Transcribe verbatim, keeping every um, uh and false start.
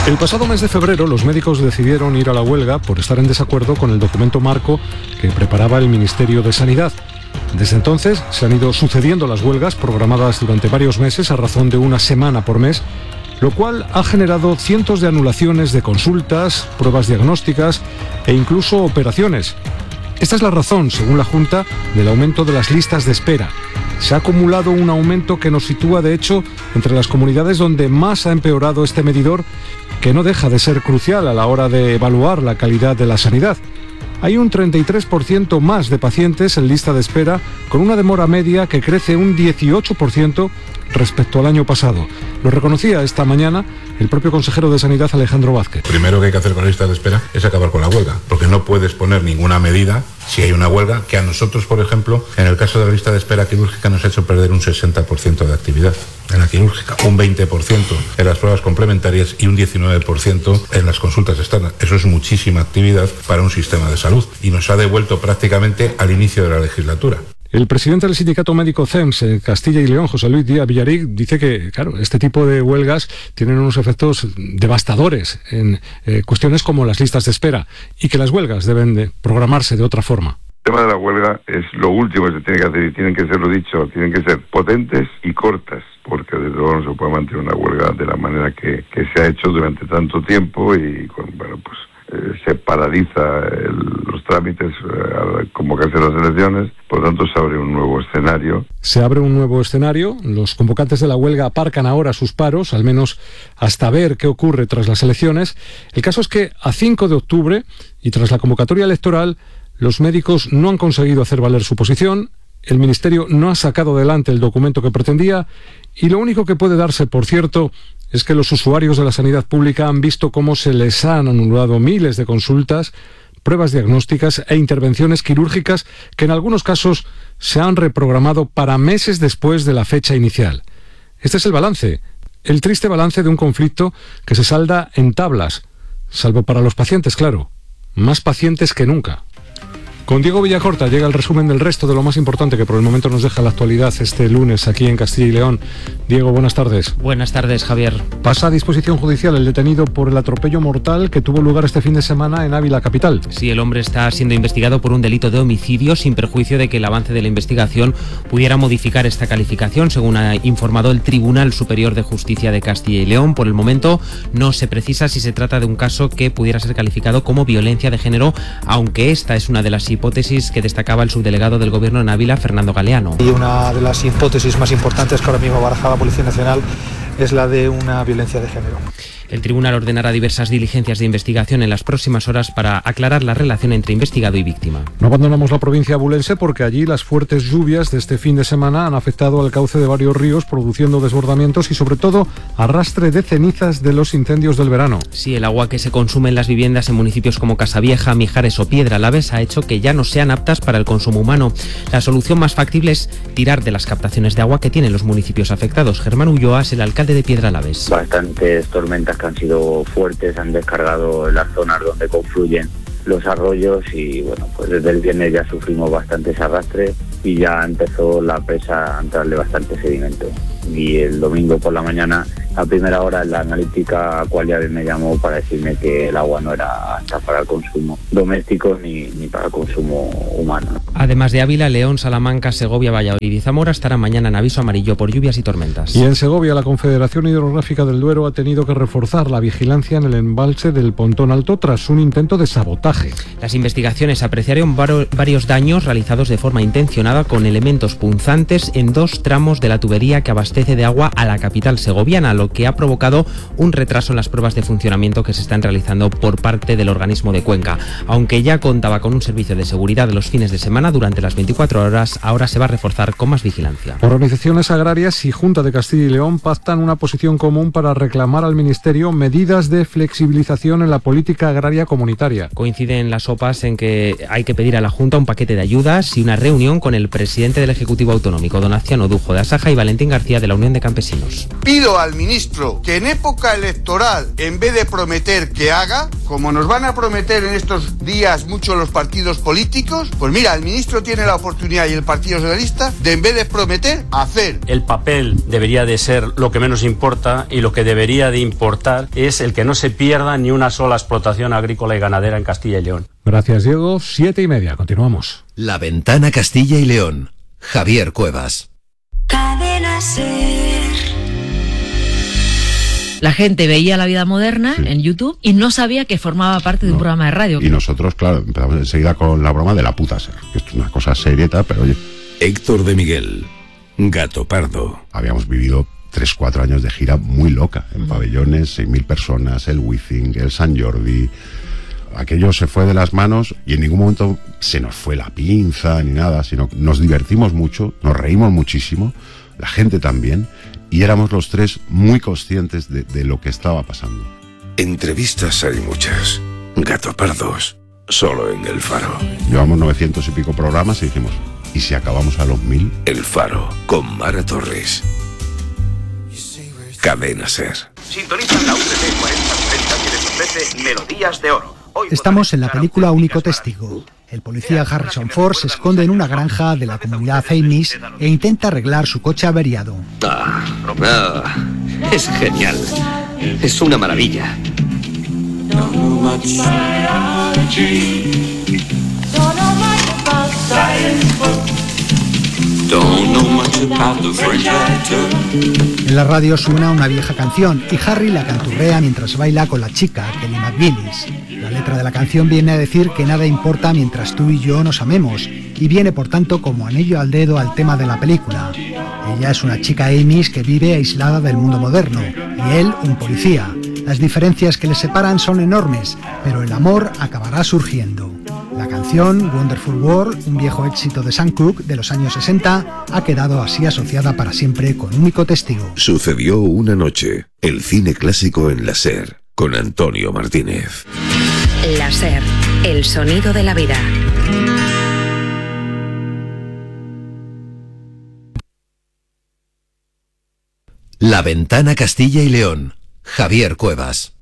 El pasado mes de febrero los médicos decidieron ir a la huelga por estar en desacuerdo con el documento marco que preparaba el Ministerio de Sanidad. Desde entonces se han ido sucediendo las huelgas programadas durante varios meses a razón de una semana por mes, lo cual ha generado cientos de anulaciones de consultas, pruebas diagnósticas e incluso operaciones. Esta es la razón, según la Junta, del aumento de las listas de espera. Se ha acumulado un aumento que nos sitúa, de hecho, entre las comunidades donde más ha empeorado este medidor, que no deja de ser crucial a la hora de evaluar la calidad de la sanidad. Hay un treinta y tres por ciento más de pacientes en lista de espera, con una demora media que crece un dieciocho por ciento respecto al año pasado. Lo reconocía esta mañana el propio consejero de Sanidad, Alejandro Vázquez. Primero que hay que hacer con la lista de espera es acabar con la huelga, porque no puedes poner ninguna medida si hay una huelga, que a nosotros, por ejemplo, en el caso de la lista de espera quirúrgica nos ha hecho perder un sesenta por ciento de actividad en la quirúrgica, un veinte por ciento en las pruebas complementarias y un diecinueve por ciento en las consultas externas. Eso es muchísima actividad para un sistema de salud y nos ha devuelto prácticamente al inicio de la legislatura. El presidente del sindicato médico C E M S en Castilla y León, José Luis Díaz Villaric, dice que, claro, este tipo de huelgas tienen unos efectos devastadores en eh, cuestiones como las listas de espera y que las huelgas deben de programarse de otra forma. El tema de la huelga es lo último que se tiene que hacer y tienen que ser, lo dicho, tienen que ser potentes y cortas, porque desde luego no se puede mantener una huelga de la manera que, que se ha hecho durante tanto tiempo y con, bueno, pues eh, se paraliza el, los trámites eh, al convocarse las elecciones, por lo tanto se abre un nuevo escenario. Se abre un nuevo escenario, los convocantes de la huelga aparcan ahora sus paros, al menos hasta ver qué ocurre tras las elecciones. El caso es que a cinco de octubre y tras la convocatoria electoral, los médicos no han conseguido hacer valer su posición, el Ministerio no ha sacado adelante el documento que pretendía y lo único que puede darse, por cierto, es que los usuarios de la sanidad pública han visto cómo se les han anulado miles de consultas, pruebas diagnósticas e intervenciones quirúrgicas que en algunos casos se han reprogramado para meses después de la fecha inicial. Este es el balance, el triste balance de un conflicto que se salda en tablas, salvo para los pacientes, claro, más pacientes que nunca. Con Diego Villacorta llega el resumen del resto de lo más importante que por el momento nos deja la actualidad este lunes aquí en Castilla y León. Diego, buenas tardes. Buenas tardes, Javier. Pasa a disposición judicial el detenido por el atropello mortal que tuvo lugar este fin de semana en Ávila capital. Sí, el hombre está siendo investigado por un delito de homicidio sin perjuicio de que el avance de la investigación pudiera modificar esta calificación, según ha informado el Tribunal Superior de Justicia de Castilla y León. Por el momento no se precisa si se trata de un caso que pudiera ser calificado como violencia de género, aunque esta es una de las hipótesis que destacaba el subdelegado del Gobierno en Ávila, Fernando Galeano. Y una de las hipótesis más importantes que ahora mismo baraja la Policía Nacional es la de una violencia de género. El tribunal ordenará diversas diligencias de investigación en las próximas horas para aclarar la relación entre investigado y víctima. No abandonamos la provincia abulense porque allí las fuertes lluvias de este fin de semana han afectado al cauce de varios ríos, produciendo desbordamientos y sobre todo arrastre de cenizas de los incendios del verano. Sí, el agua que se consume en las viviendas en municipios como Casavieja, Mijares o Piedralaves ha hecho que ya no sean aptas para el consumo humano. La solución más factible es tirar de las captaciones de agua que tienen los municipios afectados. Germán Ulloa es el alcalde de Piedralaves. Bastantes tormentas que han sido fuertes, han descargado en las zonas donde confluyen los arroyos y bueno, pues desde el viernes ya sufrimos bastantes arrastres y ya empezó la presa a entrarle bastante sedimento. Y el domingo por la mañana, a primera hora, la analítica Aqualiaves me llamó para decirme que el agua no era apta para el consumo doméstico ni, ni para el consumo humano. Además de Ávila, León, Salamanca, Segovia, Valladolid y Zamora estarán mañana en aviso amarillo por lluvias y tormentas. Y en Segovia, la Confederación Hidrográfica del Duero ha tenido que reforzar la vigilancia en el embalse del Pontón Alto tras un intento de sabotaje. Las investigaciones apreciaron varios daños realizados de forma intencionada con elementos punzantes en dos tramos de la tubería que abastece de agua a la capital segoviana, lo que ha provocado un retraso en las pruebas de funcionamiento que se están realizando por parte del organismo de Cuenca. Aunque ya contaba con un servicio de seguridad de los fines de semana durante las veinticuatro horas, ahora se va a reforzar con más vigilancia. Organizaciones agrarias y Junta de Castilla y León pactan una posición común para reclamar al Ministerio medidas de flexibilización en la política agraria comunitaria. Coinciden las sopas en que hay que pedir a la Junta un paquete de ayudas y una reunión con el presidente del Ejecutivo Autonómico, Donaciano Dujo de Asaja, y Valentín García de la Unión de Campesinos. Pido al ministro ministro que en época electoral, en vez de prometer que haga, como nos van a prometer en estos días muchos los partidos políticos, pues mira, el ministro tiene la oportunidad y el Partido Socialista de, en vez de prometer, hacer. El papel debería de ser lo que menos importa, y lo que debería de importar es el que no se pierda ni una sola explotación agrícola y ganadera en Castilla y León. Gracias, Diego. Siete y media. Continuamos. La Ventana Castilla y León. Javier Cuevas. Cadena Ser. La gente veía La Vida Moderna sí. en YouTube y no sabía que formaba parte de no. un programa de radio. Y nosotros, claro, empezamos enseguida con la broma de la puta Ser, que es una cosa serieta, pero oye. Héctor de Miguel, Gato Pardo. Habíamos vivido tres, cuatro años de gira muy loca, en uh-huh. pabellones, seis mil personas, el Wizzing, el Sant Jordi. Aquello se fue de las manos y en ningún momento se nos fue la pinza ni nada, sino nos divertimos mucho, nos reímos muchísimo, la gente también, y éramos los tres muy conscientes de, de lo que estaba pasando. Entrevistas hay muchas, Gato Pardos, solo en El Faro. Llevamos novecientos y pico programas y dijimos, ¿y si acabamos a los mil? El Faro, con Mara Torres. Cadena Ser. Sintonizan la U T C cuarenta sesenta que les ofrece Melodías de Oro. Estamos en la película Único Testigo. El policía Harrison Ford se esconde en una granja de la comunidad Amish e intenta arreglar su coche averiado. Ah, ah, es genial. Es una maravilla. En la radio suena una vieja canción y Harry la canturrea mientras baila con la chica, Kelly McGillis. La letra de la canción viene a decir que nada importa mientras tú y yo nos amemos, y viene por tanto como anillo al dedo al tema de la película. Ella es una chica Amish que vive aislada del mundo moderno, y él un policía. Las diferencias que les separan son enormes, pero el amor acabará surgiendo. La canción Wonderful World, un viejo éxito de Sam Cooke de los años sesenta, ha quedado así asociada para siempre con Único Testigo. Sucedió una noche, el cine clásico en la Ser, con Antonio Martínez. La Ser, el sonido de la vida. La Ventana Castilla y León, Javier Cuevas.